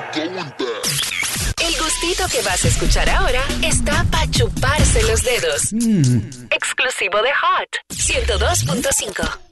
El gustito que vas a escuchar ahora está para chuparse los dedos. Exclusivo de Hot 102.5.